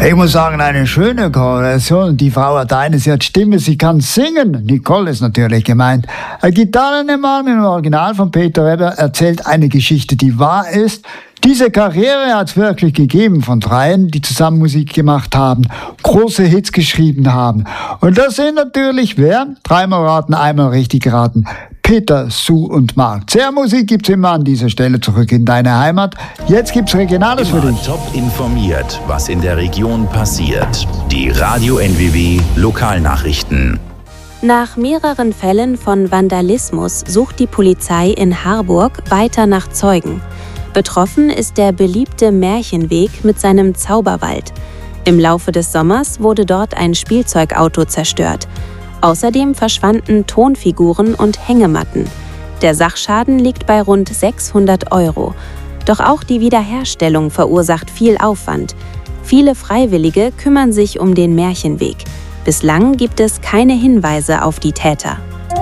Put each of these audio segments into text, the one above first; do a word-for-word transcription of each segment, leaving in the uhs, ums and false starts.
Ich muss sagen, eine schöne Kombination. Die Frau hat eine, sie hat Stimme, sie kann singen. Nicole ist natürlich gemeint. Ein Gitarrenmann im Original von Peter Weber erzählt eine Geschichte, die wahr ist. Diese Karriere hat es wirklich gegeben von dreien, die zusammen Musik gemacht haben, große Hits geschrieben haben. Und das sind natürlich wer? Dreimal raten, einmal richtig geraten. Peter, Sue und Mark. Sehr Musik gibt's immer an dieser Stelle zurück in deine Heimat. Jetzt gibt's Regionales immer für dich. Top informiert, was in der Region passiert. Die Radio N W W Lokalnachrichten. Nach mehreren Fällen von Vandalismus sucht die Polizei in Harburg weiter nach Zeugen. Betroffen ist der beliebte Märchenweg mit seinem Zauberwald. Im Laufe des Sommers wurde dort ein Spielzeugauto zerstört. Außerdem verschwanden Tonfiguren und Hängematten. Der Sachschaden liegt bei rund sechshundert Euro. Doch auch die Wiederherstellung verursacht viel Aufwand. Viele Freiwillige kümmern sich um den Märchenweg. Bislang gibt es keine Hinweise auf die Täter.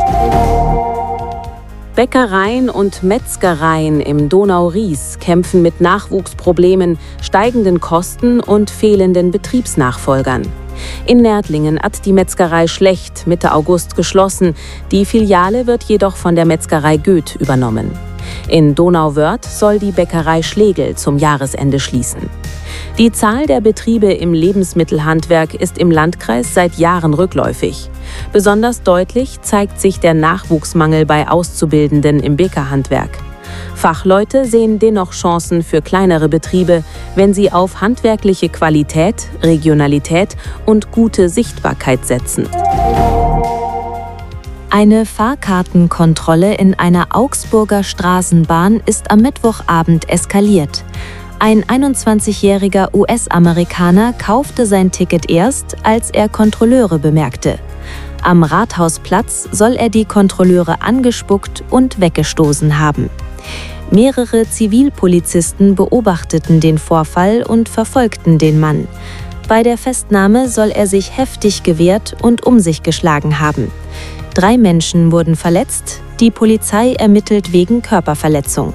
Bäckereien und Metzgereien im Donau-Ries kämpfen mit Nachwuchsproblemen, steigenden Kosten und fehlenden Betriebsnachfolgern. In Nerdlingen hat die Metzgerei Schlecht Mitte August geschlossen. Die Filiale wird jedoch von der Metzgerei Goeth übernommen. In Donauwörth soll die Bäckerei Schlegel zum Jahresende schließen. Die Zahl der Betriebe im Lebensmittelhandwerk ist im Landkreis seit Jahren rückläufig. Besonders deutlich zeigt sich der Nachwuchsmangel bei Auszubildenden im Bäckerhandwerk. Fachleute sehen dennoch Chancen für kleinere Betriebe, wenn sie auf handwerkliche Qualität, Regionalität und gute Sichtbarkeit setzen. Eine Fahrkartenkontrolle in einer Augsburger Straßenbahn ist am Mittwochabend eskaliert. Ein einundzwanzigjähriger U S-Amerikaner kaufte sein Ticket erst, als er Kontrolleure bemerkte. Am Rathausplatz soll er die Kontrolleure angespuckt und weggestoßen haben. Mehrere Zivilpolizisten beobachteten den Vorfall und verfolgten den Mann. Bei der Festnahme soll er sich heftig gewehrt und um sich geschlagen haben. Drei Menschen wurden verletzt, die Polizei ermittelt wegen Körperverletzung.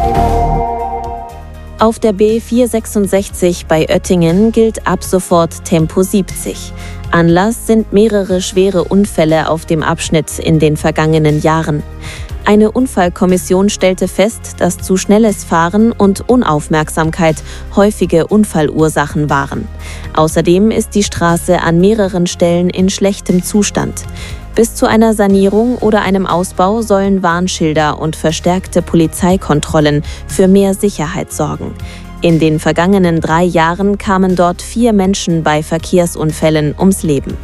Auf der B vierhundertsechsundsechzig bei Oettingen gilt ab sofort Tempo siebzig. Anlass sind mehrere schwere Unfälle auf dem Abschnitt in den vergangenen Jahren. Eine Unfallkommission stellte fest, dass zu schnelles Fahren und Unaufmerksamkeit häufige Unfallursachen waren. Außerdem ist die Straße an mehreren Stellen in schlechtem Zustand. Bis zu einer Sanierung oder einem Ausbau sollen Warnschilder und verstärkte Polizeikontrollen für mehr Sicherheit sorgen. In den vergangenen drei Jahren kamen dort vier Menschen bei Verkehrsunfällen ums Leben.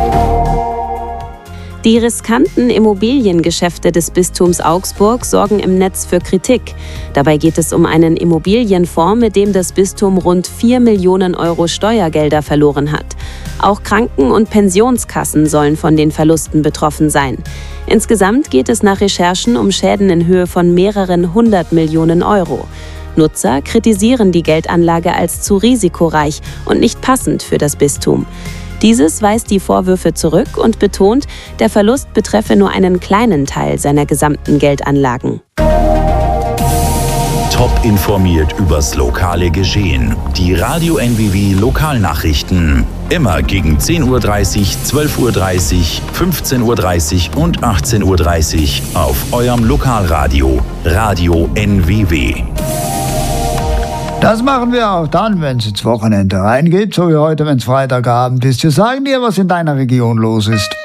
Die riskanten Immobiliengeschäfte des Bistums Augsburg sorgen im Netz für Kritik. Dabei geht es um einen Immobilienfonds, mit dem das Bistum rund vier Millionen Euro Steuergelder verloren hat. Auch Kranken- und Pensionskassen sollen von den Verlusten betroffen sein. Insgesamt geht es nach Recherchen um Schäden in Höhe von mehreren hundert Millionen Euro. Nutzer kritisieren die Geldanlage als zu risikoreich und nicht passend für das Bistum. Dieses weist die Vorwürfe zurück und betont, der Verlust betreffe nur einen kleinen Teil seiner gesamten Geldanlagen. Top informiert übers lokale Geschehen. Die Radio N W W Lokalnachrichten. Immer gegen zehn Uhr dreißig, zwölf Uhr dreißig, fünfzehn Uhr dreißig und achtzehn Uhr dreißig auf eurem Lokalradio. Radio N W W. Das machen wir auch dann, wenn es ins Wochenende reingeht, so wie heute, wenn es Freitagabend ist. Wir sagen dir, was in deiner Region los ist.